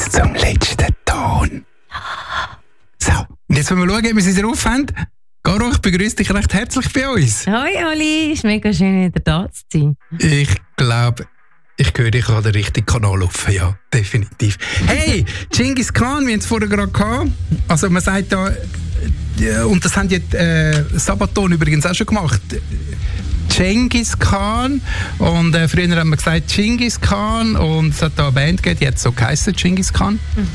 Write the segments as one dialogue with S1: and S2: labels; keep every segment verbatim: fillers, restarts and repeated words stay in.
S1: Bis zum letzten Ton. So, und jetzt wollen wir schauen, wie wir es drauf haben. Caro, ich begrüße dich recht herzlich bei uns.
S2: Hoi Ali, ist mega schön, wieder da zu sein.
S1: Ich glaube, ich höre, ich habe den richtigen Kanal offen, ja, definitiv. Hey, Genghis Khan, wir haben es vorher gerade gehabt. Also man sagt da, und das haben die äh, Sabaton übrigens auch schon gemacht, Genghis Khan, und äh, früher haben wir gesagt Genghis Khan, und es hat da eine Band gegeben, die hat so geheißen, Genghis Khan. Mhm.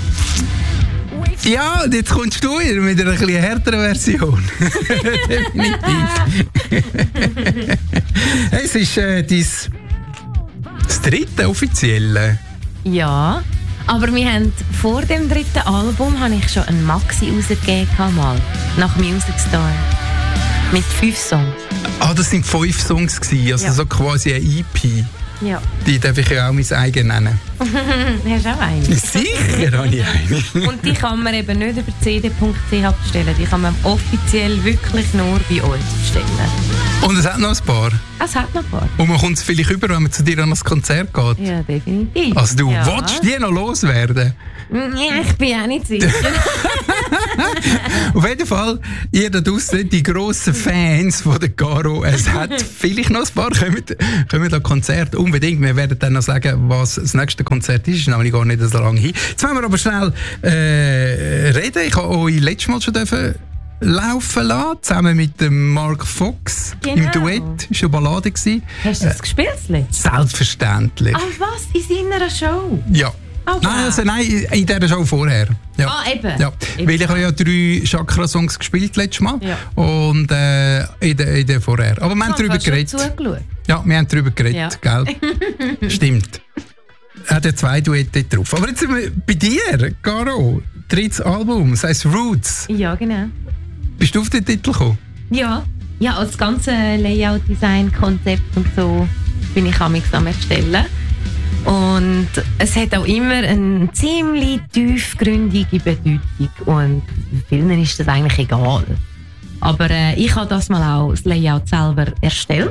S1: Ja, und jetzt kommst du wieder mit einer etwas härteren Version. Definitiv. Hey, es ist äh, dein, das dritte offizielle.
S2: Ja, aber wir haben vor dem dritten Album habe ich schon ein Maxi rausgegeben mal, nach Music Star. Mit fünf Songs.
S1: Ah, das sind fünf Songs gewesen, also ja. So quasi eine E P.
S2: Ja.
S1: Die darf ich ja auch mein eigen nennen.
S2: Hast du auch eine?
S1: Sicher habe ich eine.
S2: Und die kann man eben nicht über c d punkt c h bestellen. Die kann man offiziell wirklich nur bei uns bestellen.
S1: Und es hat noch ein paar?
S2: Es hat noch ein paar.
S1: Und man kommt es vielleicht über, wenn man zu dir an das Konzert geht?
S2: Ja, definitiv.
S1: Also du
S2: ja.
S1: willst die noch loswerden?
S2: Ja, ich bin auch nicht sicher.
S1: Auf jeden Fall, ihr da draussen, die grossen Fans von der Caro, es hat vielleicht noch ein paar, kommen, kommen da Konzert unbedingt. Wir werden dann noch sagen, was das nächste Konzert ist, ist nämlich gar nicht so lange hin. Jetzt wollen wir aber schnell äh, reden. Ich habe euch letztes Mal schon dürfen laufen lassen, zusammen mit dem Mark Fox, genau. Im Duett. Das war eine Ballade.
S2: Hast du das äh, gespielt?
S1: Selbstverständlich.
S2: Ah, was? In seiner Show?
S1: Ja.
S2: Oh, wow.
S1: Nein, also nein, in dieser Show vorher. Ja.
S2: Ah, eben.
S1: Ja.
S2: eben.
S1: Weil ich habe ja drei Chakra-Songs gespielt letztes Mal.
S2: Ja.
S1: Und äh, in der, in der vorher. Aber wir haben
S2: oh,
S1: darüber geredet.
S2: Zugeschaut?
S1: Ja, wir haben darüber geredet,
S2: ja.
S1: Gell? Stimmt. Er hat ja zwei Duette drauf. Aber jetzt sind wir bei dir, Caro. Drittes Album, das heisst Roots.
S2: Ja, genau.
S1: Bist du auf den Titel gekommen?
S2: Ja. Ja, das ganze Layout, Design, Konzept und so bin ich am erstellen. Und es hat auch immer eine ziemlich tiefgründige Bedeutung. Und vielen ist das eigentlich egal. Aber äh, ich habe das mal auch das Layout selber erstellt.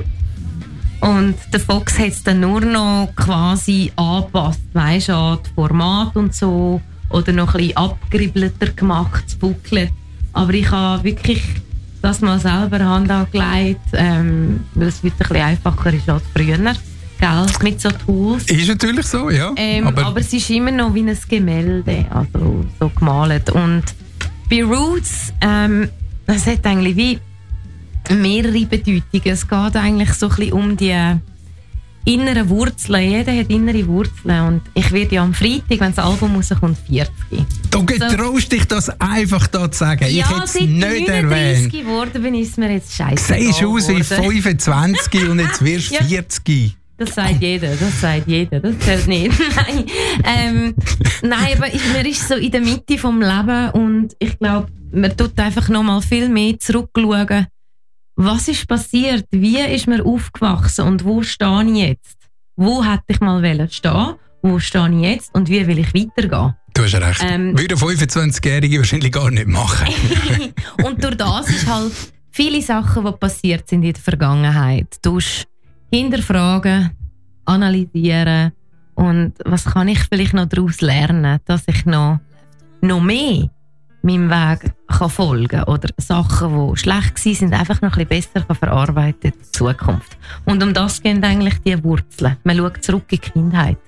S2: Und der Fox hat es dann nur noch quasi angepasst, weißt du, an das Format und so. Oder noch ein bisschen abgeribbelter gemacht, das Booklet. Aber ich habe wirklich das mal selber Hand angelegt, ähm, weil es heute ein bisschen einfacher ist als früher. Gell, mit so Tools.
S1: Ist natürlich so, ja.
S2: Ähm, aber, aber es ist immer noch wie ein Gemälde, also so gemalt. Und bei Roots, ähm, es hat eigentlich wie mehrere Bedeutungen. Es geht eigentlich so ein bisschen um die inneren Wurzeln. Jeder hat innere Wurzeln. Und ich werde ja am Freitag, wenn das Album rauskommt, vierzig.
S1: Du getraust so. Dich das einfach da zu sagen.
S2: Ja,
S1: ich hätte es nicht erwähnt.
S2: geworden bin, ist mir jetzt scheiße.
S1: Siehst du aus wie fünfundzwanzig und jetzt wirst du ja. vierzig.
S2: Das sagt jeder, das sagt jeder, das zählt nicht. Nein, ähm, nein, aber ich, man ist so in der Mitte vom Leben und ich glaube, man tut einfach noch mal viel mehr zurückschauen. Was ist passiert? Wie ist man aufgewachsen und wo stehe ich jetzt? Wo hätte ich mal stehen? Wo stehe ich jetzt und wie will ich weitergehen?
S1: Du hast recht. Ähm, Würde ein fünfundzwanzigjährige wahrscheinlich gar nicht machen.
S2: Und durch das ist halt viele Sachen, die passiert sind in der Vergangenheit. Du hinterfragen, analysieren und was kann ich vielleicht noch daraus lernen, dass ich noch, noch mehr meinem Weg kann folgen kann oder Sachen, die schlecht waren, sind einfach noch ein bisschen besser verarbeiten in der Zukunft. Und um das gehen eigentlich die Wurzeln. Man schaut zurück in die Kindheit.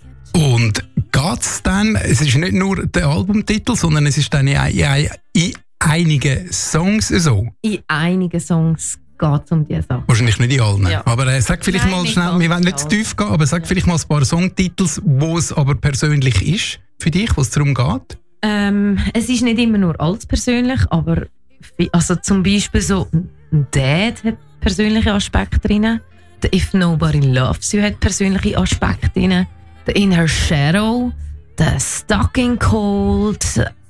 S1: Und geht es dann, es ist nicht nur der Albumtitel, sondern es ist dann in, in, in einigen Songs so?
S2: In einigen Songs geht es um diese Sachen.
S1: Wahrscheinlich nicht in allen.
S2: Ja.
S1: Aber äh, sag vielleicht Nein, mal schnell, wir wollen nicht zu tief gehen, aber sag ja. vielleicht mal ein paar Songtitels, wo es aber persönlich ist für dich, wo es darum geht.
S2: Ähm, es ist nicht immer nur alles persönlich, aber also zum Beispiel so Dad hat persönliche Aspekte drin. The If Nobody Loves You hat persönliche Aspekte drin. The In Her Shadow, The Stuck in Cold.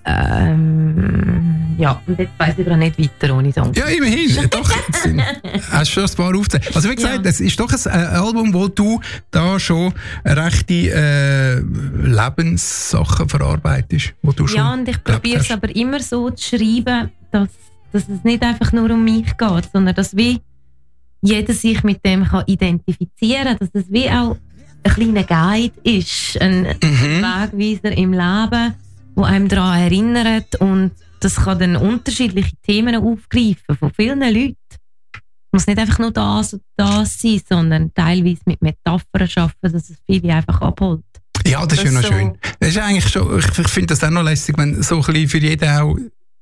S2: Ähm, ja, und jetzt weiss ich gar nicht weiter ohne Dank.
S1: Ja, immerhin. Doch, hast schon ein paar aufgezählt. Also wie gesagt, es ja. ist doch ein äh, Album, wo du da schon rechte äh, Lebenssachen verarbeitest. Wo du schon
S2: ja, und ich probiere es aber immer so zu schreiben, dass, dass es nicht einfach nur um mich geht, sondern dass wie jeder sich mit dem kann identifizieren kann, dass es wie auch ein kleiner Guide ist, ein mhm. Wegweiser im Leben, der einem daran erinnert, und das kann dann unterschiedliche Themen aufgreifen von vielen Leuten. Es muss nicht einfach nur das, das sein, sondern teilweise mit Metaphern arbeiten, dass es viele einfach abholt.
S1: Ja, das, das ist ja noch so schön. Das ist eigentlich schon, ich finde das auch noch lässig, wenn so ein bisschen für jeden auch,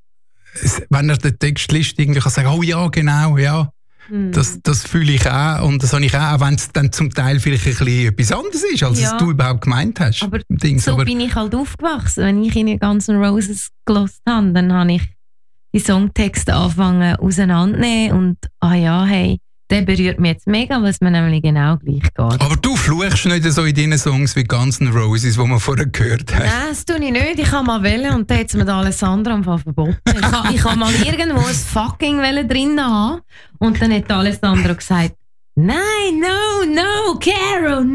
S1: wenn er den Text liest, irgendwie kann sagen, oh ja, genau, ja. Mm. Das, das fühle ich auch, und das habe ich auch, auch wenn es dann zum Teil vielleicht ein bisschen etwas anderes ist, als ja. es du überhaupt gemeint hast.
S2: Aber
S1: Dings,
S2: so
S1: aber
S2: bin ich halt aufgewachsen. Wenn ich in den Guns N' Roses gehört habe, dann habe ich die Songtexte anfangen auseinandernehmen und ah ja, hey, der berührt mich jetzt mega, was mir nämlich genau gleich geht.
S1: Aber du fluchst nicht so in deinen Songs wie Guns N' Roses, die man vorher gehört hat.
S2: Nein, das tue ich nicht. Ich kann mal wählen und dann hat es mir Alessandro am Fall verboten. Ich kann, ich kann mal irgendwo ein fucking Welle drin haben und dann hat Alessandro gesagt, nein, no, no, Caro,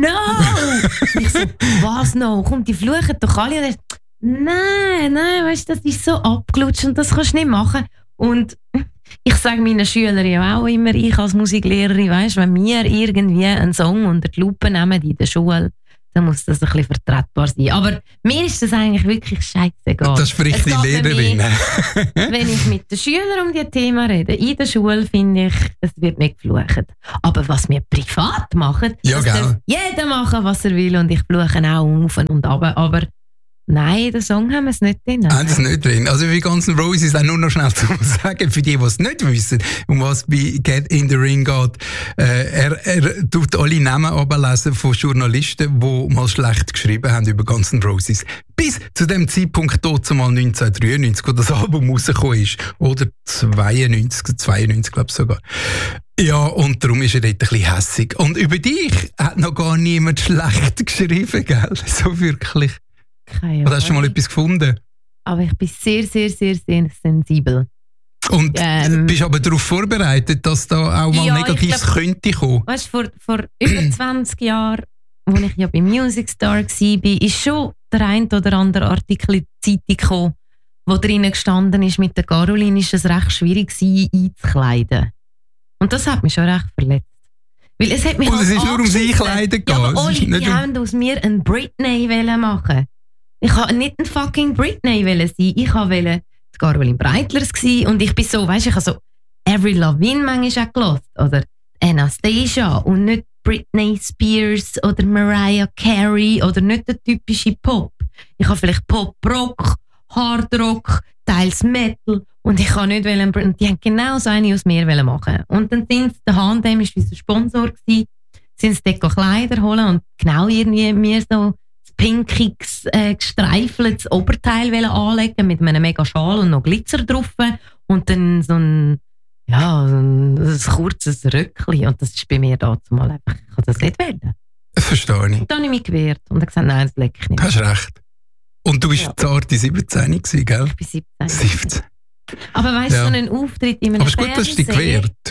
S2: no! Ich so, was no? Komm, die fluchen doch alle. Und er, nein, nein, weißt du, das ist so abgelutscht und das kannst du nicht machen. Und ich sage meinen Schülern ja auch immer, ich als Musiklehrerin, weißt, wenn wir irgendwie einen Song unter die Lupe nehmen in der Schule, dann muss das ein bisschen vertretbar sein. Aber mir ist das eigentlich wirklich scheißegal.
S1: Das spricht die Lehrerin.
S2: Wenn ich mit den Schülern um dieses Thema rede, in der Schule finde ich, es wird nicht geflucht. Aber was wir privat machen,
S1: ja,
S2: das darf jeder machen, was er will, und ich fluche auch auf und ab. Aber nein, den Song haben wir es nicht drin.
S1: Haben es nicht drin. Also wie Guns N' Roses, auch nur noch schnell zu sagen, für die, die es nicht wissen, um was bei Get in the Ring geht, äh, er, er tut alle Namen ablesen von Journalisten, die mal schlecht geschrieben haben über Guns N' Roses. Bis zu dem Zeitpunkt, dort mal neunzehnhundertdreiundneunzig, wo das Album rausgekommen ist. Oder zweiundneunzig, zweiundneunzig glaube ich sogar. Ja, und darum ist er dort ein bisschen hässig. Und über dich hat noch gar niemand schlecht geschrieben, gell? So wirklich.
S2: Keine
S1: Oder hast du schon mal etwas gefunden?
S2: Aber ich bin sehr, sehr, sehr, sehr sensibel.
S1: Und ähm, bist aber darauf vorbereitet, dass da auch mal ja, Negatives glaub, könnte kommen?
S2: Weißt du, vor, vor über zwanzig Jahren, als ich ja bei Music Star war, ist schon der ein oder andere Artikel in die Zeitung gekommen, wo drinnen gestanden ist, mit der Caroline ist es recht schwierig gewesen, einzukleiden. Und das hat mich schon recht verletzt. Weil es hat mich
S1: Und es ist nur um sie Kleiden gegangen.
S2: Ja, aber Oli, die um... haben aus mir einen Britney machen. Ich wollte nicht ein fucking Britney sein. Ich wollte die Caroline Breitlers sein. Und ich bin so, weißt du, ich habe so Avril Lavigne manchmal auch gehört. Oder Anastasia. Und nicht Britney Spears oder Mariah Carey. Oder nicht der typische Pop. Ich habe vielleicht Pop, Rock, Hard Rock, teils Metal. Und ich kann nicht wollen, und die haben genau so eine aus mir machen. Und dann sind sie, der H und M war unser Sponsor, gewesen, sind sie dort Kleider holen und genau irgendwie mir so pinkiges, äh, gestreifeltes Oberteil anlegen mit einem mega Schal und noch Glitzer drauf und dann so ein, ja, so ein, ein kurzes Röckchen, und das ist bei mir dazu mal einfach, ich kann das nicht wählen.
S1: Das verstehe ich.
S2: Und dann habe ich mich gewehrt und habe gesagt, nein, das lecke ich nicht.
S1: Hast recht. Und du bist ja. zarte siebzehn gewesen, gell?
S2: Ich bin siebzehn.
S1: siebzehn.
S2: Aber weißt du, ja. so einen Auftritt in einem
S1: Aber es ist gut, dass du dich gewehrt.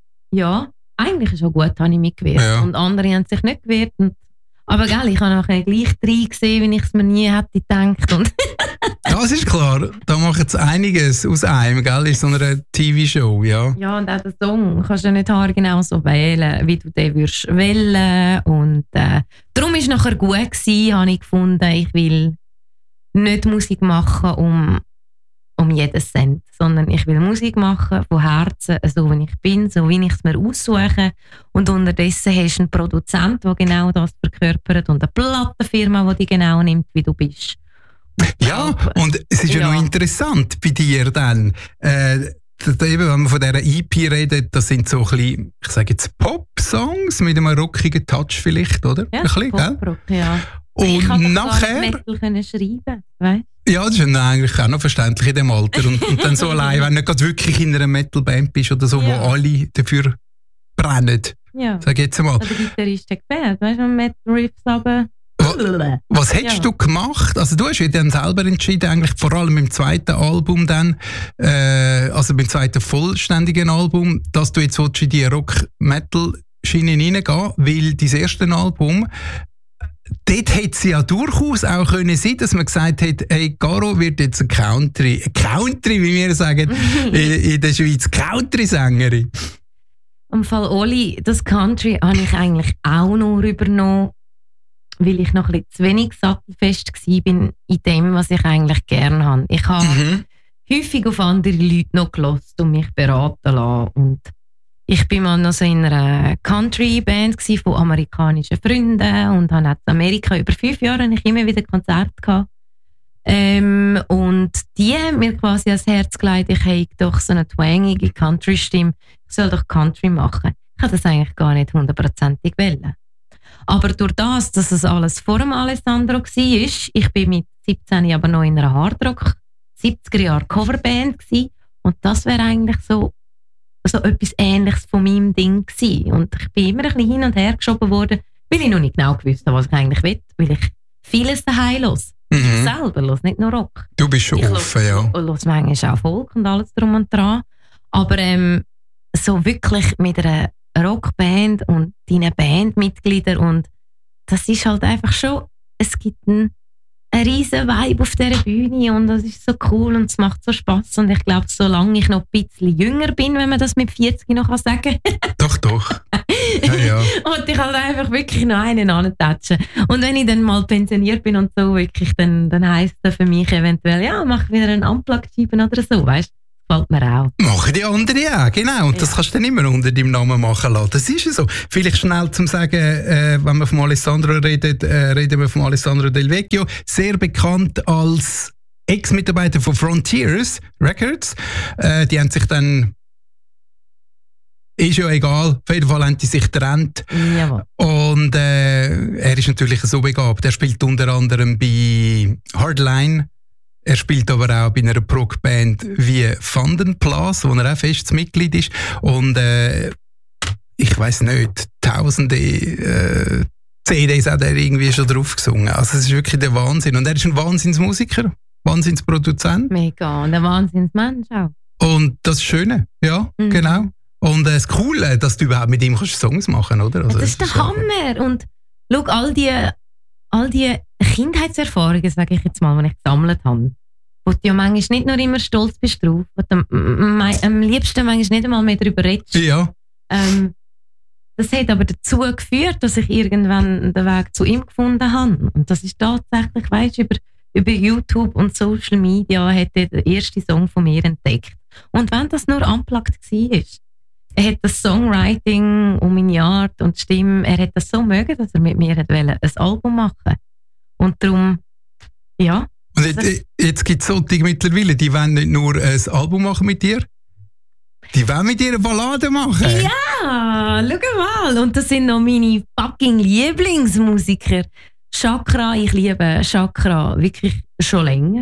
S2: Ja, eigentlich ist auch gut, habe ich mich gewehrt. Ja. Und andere haben sich nicht gewehrt. Und aber gell, ich habe nachher gleich drei gesehen, wenn ich es mir nie hätte gedacht. Und
S1: das ist klar, da macht es einiges aus einem, gell, in so einer T V-Show, ja.
S2: Ja, und auch den Song kannst du nicht haargenau so wählen, wie du den würdest wählen. Und äh, darum war es nachher gut gewesen, habe ich gefunden, ich will nicht Musik machen um, um jeden Cent, sondern ich will Musik machen von Herzen, so wie ich bin, so wie ich es mir aussuche. Und unterdessen hast du einen Produzent, der genau das verkörpert, und eine Plattenfirma, die dich genau nimmt, wie du bist.
S1: Ja, und es ist ja, ja noch interessant bei dir dann, äh, eben, wenn wir von dieser E P reden, das sind so ein bisschen, ich sage jetzt Pop-Songs mit einem rockigen Touch vielleicht, oder?
S2: Ja,
S1: ein bisschen,
S2: Pop-Rock, ja.
S1: Und ich
S2: nachher... Metal können schreiben, weißt?
S1: Ja, das ist eigentlich auch noch verständlich in dem Alter. Und, und dann so allein, wenn du nicht wirklich in einer Metal-Band bist oder so, ja. wo alle dafür brennen.
S2: Ja.
S1: Sag jetzt mal.
S2: Oder der Gitarrist hat gefällt, weißt du, Metal-Riffs aber...
S1: Was, was hättest ja. du gemacht? Also du hast ja dann selber entschieden, eigentlich vor allem im zweiten Album dann, äh, also beim zweiten vollständigen Album, dass du jetzt in die Rock-Metal-Schiene reingehen, weil dein erstes Album, dort hätte es ja durchaus auch können sein, dass man gesagt hat, hey, Caro wird jetzt ein Country, ein Country, wie wir sagen, in, in der Schweiz,
S2: weil ich noch ein bisschen zu wenig sattelfest war bin in dem, was ich eigentlich gerne habe. Ich habe mhm. häufig auf andere Leute noch gehört und mich beraten lassen. Und ich war mal noch so in einer Country-Band von amerikanischen Freunden und habe in Amerika über fünf Jahre ich immer wieder Konzerte gehabt. Ähm, und die haben mir quasi ans Herz gelegt, ich habe doch so eine twangige Country-Stimme, ich soll doch Country machen. Ich habe das eigentlich gar nicht hundertprozentig wollen. Aber durch das, dass es alles vor dem Alessandro war, ich bin mit siebzehn aber noch in einer Hardrock siebziger Jahre Coverband gewesen, und das wäre eigentlich so, so etwas Ähnliches von meinem Ding gewesen. Und ich bin immer ein bisschen hin und her geschoben worden, weil ich noch nicht genau gewusst habe, was ich eigentlich will, weil ich vieles daheim höre. Mhm. Ich selber höre nicht nur Rock.
S1: Du bist schon ich offen, ja. Ich höre
S2: manchmal auch Folk und alles drum und dran. Aber ähm, so wirklich mit einer Rockband und deinen Bandmitgliedern, und das ist halt einfach schon, es gibt einen, einen riesen Vibe auf dieser Bühne und das ist so cool und es macht so Spass, und ich glaube, solange ich noch ein bisschen jünger bin, wenn man das mit vierzig noch sagen kann.
S1: Doch, doch. Ja, ja.
S2: Und ich halt einfach wirklich noch einen antatschen. Und wenn ich dann mal pensioniert bin und so, wirklich, dann, dann heisst das für mich eventuell, ja, mach wieder einen Unplugged-Scheiben oder so, weißt du? Gefällt mir auch.
S1: Machen die anderen auch, genau. Und ja. Das kannst du dann immer unter deinem Namen machen lassen. Das ist ja so. Vielleicht schnell zum Sagen, äh, wenn wir von Alessandro reden, äh, reden wir von Alessandro Del Vecchio, sehr bekannt als Ex-Mitarbeiter von Frontiers Records. Äh, die haben sich dann, ist ja egal, auf jeden Fall haben die sich getrennt.
S2: Jawohl.
S1: Und äh, er ist natürlich so begabt. Er spielt unter anderem bei Hardline. Er spielt aber auch bei einer Prog-Band wie Vandenplas, wo er auch festes Mitglied ist. Und äh, ich weiss nicht, tausende äh, C Ds hat er irgendwie schon drauf gesungen. Also es ist wirklich der Wahnsinn. Und er ist ein Wahnsinnsmusiker, Wahnsinnsproduzent.
S2: Mega, und ein Wahnsinnsmensch auch.
S1: Und das Schöne, ja, mhm. genau. Und äh, das Coole, dass du überhaupt mit ihm kannst Songs machen, oder? Also,
S2: das ist der ist Hammer. Und schau, all die, all die Kindheitserfahrungen, sage ich jetzt mal, die ich gesammelt habe, wo du ja manchmal nicht nur immer stolz bist drauf, wo du am, am liebsten manchmal nicht einmal mehr darüber redest.
S1: Ja.
S2: Ähm, das hat aber dazu geführt, dass ich irgendwann den Weg zu ihm gefunden habe. Und das ist tatsächlich, weißt du, über, über YouTube und Social Media hat er den ersten Song von mir entdeckt. Und wenn das nur unplugged war, er hat das Songwriting um meine Art und Stimme, er hat das so mögen, dass er mit mir hat wollen, ein Album machen. Und darum, ja.
S1: Und jetzt, jetzt gibt es solche mittlerweile, die wollen nicht nur ein Album machen mit dir, die wollen mit dir eine Ballade machen.
S2: Ja, schau mal. Und das sind noch meine fucking Lieblingsmusiker. Chakra, ich liebe Chakra wirklich schon länger.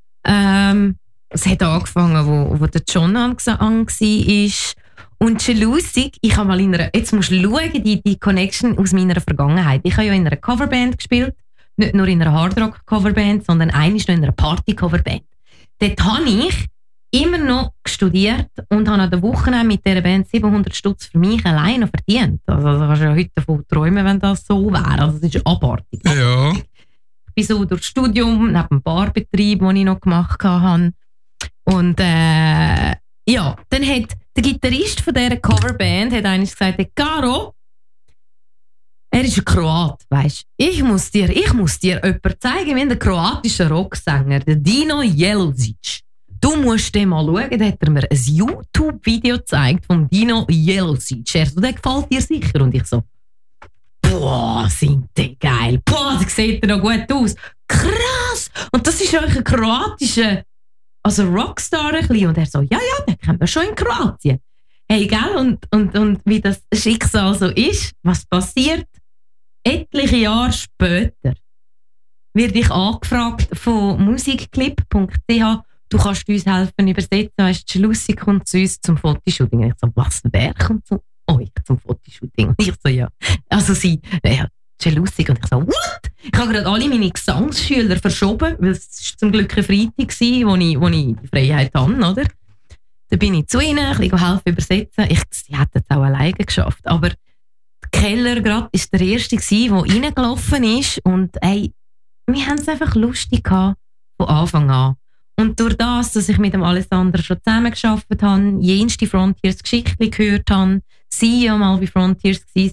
S2: Ähm, es hat angefangen, wo, wo der John an war. Und Jealousy, ich habe mal in einer, jetzt musst du schauen, die, die Connection aus meiner Vergangenheit. Ich habe ja in einer Coverband gespielt, nicht nur in einer Hardrock-Coverband, sondern eigentlich noch in einer Party-Coverband. Dort habe ich immer noch studiert und habe an der Woche mit dieser Band siebenhundert Stutz für mich alleine verdient. Also da kannst du ja heute davon träumen, wenn das so wäre. Also das ist abartig.
S1: Ja.
S2: Ich bin so durch das Studium, neben dem Barbetrieb, den ich noch gemacht habe. Und äh, ja, dann hat der Gitarrist von dieser Coverband hat eigentlich gesagt, hey, Caro, er ist ein Kroat, weisst. Ich muss dir, ich muss dir jemanden zeigen, wie der kroatische Rocksänger, der Dino Jelosic. Du musst den mal schauen, da hat er mir ein YouTube-Video gezeigt vom Dino Jelosic. Er so, der gefällt dir sicher. Und ich so, boah, sind die geil. Boah, der sieht noch gut aus. Krass! Und das ist eigentlich ein kroatischer, also Rockstar ein bisschen. Und er so, ja, ja, den kennen wir schon in Kroatien. Hey, gell? Und, und, und wie das Schicksal so ist, was passiert? Etliche Jahre später werde ich angefragt von musikclip punkt c h. Du kannst uns helfen übersetzen. Weißt du, Jealousy kommt zu uns zum Fotoshooting. Und ich so, was, wer kommt zu euch zum Fotoshooting? Und ich so, ja. Also sie, ja, Jealousy. Und ich so, what? Ich habe gerade alle meine Gesangsschüler verschoben, weil es zum Glück ein Freitag war, wo ich, wo ich die Freiheit habe, oder? Dann bin ich zu ihnen, ein bisschen helfen übersetzen. Ich, sie hätten es auch alleine geschafft. Aber der Keller gerade war der Erste, der reingelaufen ist. Und ey, wir haben es einfach lustig gehabt, von Anfang an. Und durch das, dass ich mit dem Alessandro schon zusammengearbeitet habe, jenste Frontiers Geschichten gehört habe, sie ja mal bei Frontiers waren,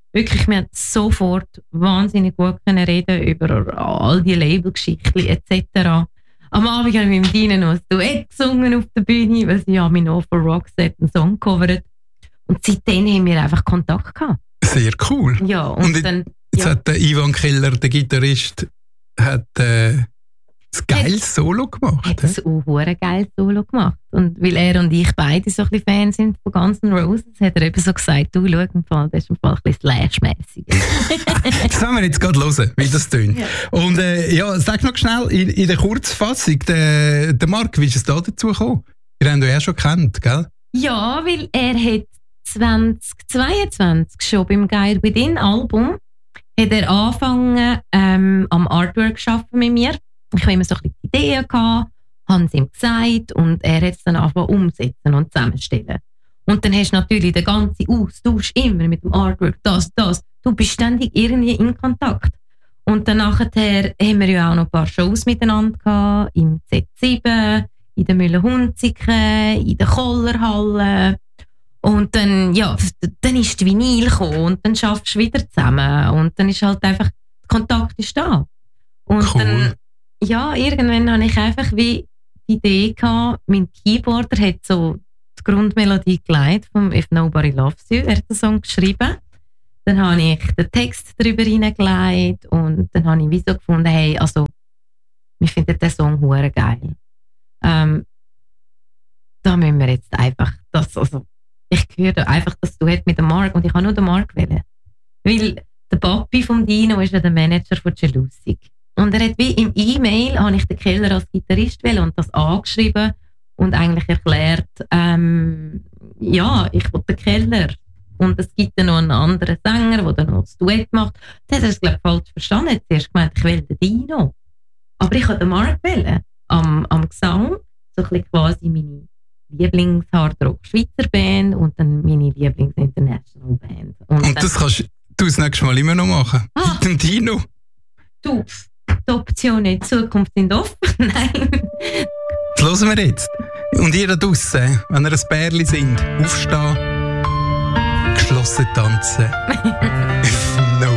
S2: wirklich, wir haben sofort wahnsinnig gut können reden über all die Labelgeschichten et cetera. Am Abend habe ich mit Dina noch ein Duett gesungen auf der Bühne, weil sie ja mit No for Roxette einen Song covert. Und seitdem haben wir einfach Kontakt gehabt.
S1: Sehr cool.
S2: Ja, und, und dann...
S1: Jetzt
S2: ja.
S1: hat der Ivan Keller, der Gitarrist, hat äh, ein geiles Solo gemacht.
S2: Hat ein ein geiles Solo gemacht. Und weil er und ich beide so ein bisschen Fans sind von Guns N' Roses, hat er eben so gesagt, du, schau im Fall, das ist im Fall ein bisschen Slash-mässig.
S1: Das werden wir jetzt gerade hören, wie das tönt. Ja. Und äh, ja, sag noch schnell, in, in der Kurzfassung, der, der Marc, wie ist es da dazu gekommen? Ihr habt ihn ja schon gekannt, gell?
S2: Ja, weil er hat zwanzig zweiundzwanzig schon beim Guide Within Album hat er angefangen ähm, am Artwork zu arbeiten mit mir. Ich habe immer so ein bisschen Ideen gehabt, habe es ihm gesagt und er hat es dann angefangen umsetzen und zusammenstellen. Und dann hast du natürlich den ganzen Austausch immer mit dem Artwork, das, das. Du bist ständig irgendwie in Kontakt. Und dann nachher haben wir ja auch noch ein paar Shows miteinander gehabt, im Z sieben, in der Müller-Hunziken, in der Kollerhalle. Und dann, ja, dann ist die Vinyl gekommen und dann schaffst du wieder zusammen. Und dann ist halt einfach, der Kontakt ist da. Und
S1: cool.
S2: Dann, ja, irgendwann hatte ich einfach wie die Idee gehabt, mein Keyboarder hat so die Grundmelodie geleitet vom If Nobody Loves You, er hat den Song geschrieben. Dann habe ich den Text darüber hineingelegt und dann habe ich wie so gefunden, hey, also, wir finden den Song hure geil. Ähm, da müssen wir jetzt einfach, das, also, ich höre einfach das Duett mit dem Mark und ich habe nur den Mark wählen. Weil der Papi von Dino ist ja der Manager von Jelusik. Und er hat wie im E-Mail, habe ich den Keller als Gitarrist wählen und das angeschrieben und eigentlich erklärt, ähm, ja, ich will den Keller. Und es gibt dann noch einen anderen Sänger, der dann noch das Duett macht. Das hat er es, glaube ich, falsch verstanden. Er hat zuerst gemeint, ich will den Dino. Aber ich habe den Mark wählen. Am, am Gesang, so ein bisschen quasi meine Lieblings-Hardrock-Schweizer Band und dann meine Lieblings-International-Band. Und,
S1: und das kannst du das nächste Mal immer noch machen?
S2: Ah,
S1: mit dem Dino?
S2: Du, die Optionen in Zukunft sind offen. Nein.
S1: Das hören wir jetzt. Und ihr da draussen, wenn ihr ein Bärli sind, aufstehen, geschlossen tanzen. If